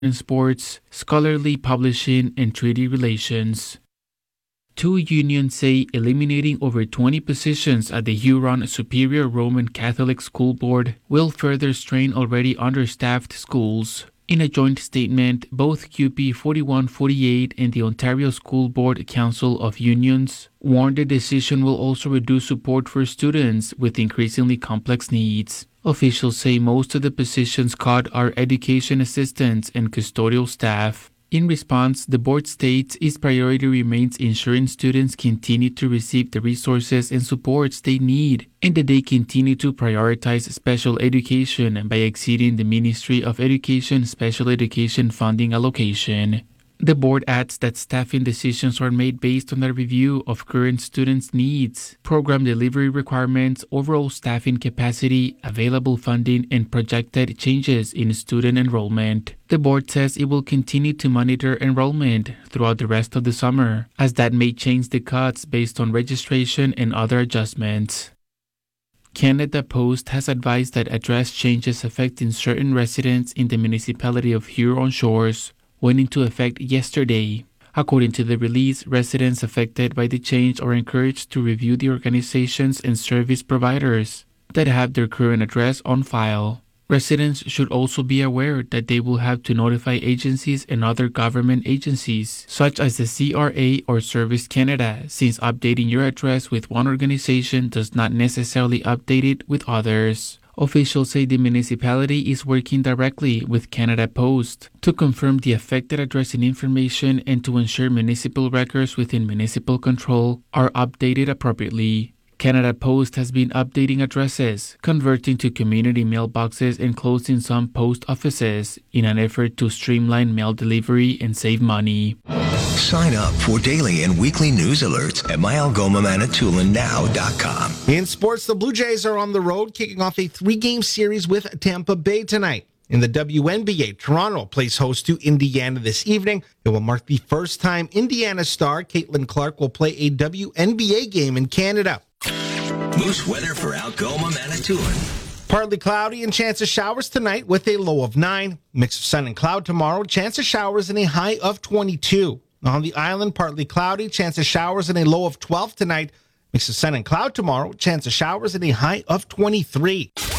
sports, scholarly publishing, and treaty relations. Two unions say eliminating over 20 positions at the Huron Superior Roman Catholic School Board will further strain already understaffed schools. In a joint statement, both CUPE 4148 and the Ontario School Board Council of Unions warned the decision will also reduce support for students with increasingly complex needs. Officials say most of the positions cut are education assistants and custodial staff. In response, the board states its priority remains ensuring students continue to receive the resources and supports they need, and that they continue to prioritize special education by exceeding the Ministry of Education special education funding allocation. The board adds that staffing decisions are made based on a review of current students' needs, program delivery requirements, overall staffing capacity, available funding, and projected changes in student enrollment. The board says it will continue to monitor enrollment throughout the rest of the summer, as that may change the cuts based on registration and other adjustments. Canada Post has advised that address changes affecting certain residents in the municipality of Huron Shores went into effect yesterday. According to the release, residents affected by the change are encouraged to review the organizations and service providers that have their current address on file. Residents should also be aware that they will have to notify agencies and other government agencies, such as the CRA or Service Canada, since updating your address with one organization does not necessarily update it with others. Officials say the municipality is working directly with Canada Post to confirm the affected address and information and to ensure municipal records within municipal control are updated appropriately. Canada Post has been updating addresses, converting to community mailboxes and closing some post offices in an effort to streamline mail delivery and save money. Sign up for daily and weekly news alerts at myalgomamanitoulinow.com. In sports, the Blue Jays are on the road, kicking off a 3-game series with Tampa Bay tonight. In the WNBA, Toronto plays host to Indiana this evening. It will mark the first time Indiana star Caitlin Clark will play a WNBA game in Canada. Moose weather for Algoma, Manitoulin. Partly cloudy and chance of showers tonight with a low of 9. Mix of sun and cloud tomorrow, chance of showers and a high of 22. On the island, partly cloudy, chance of showers and a low of 12 tonight. Mix of sun and cloud tomorrow, chance of showers and a high of 23.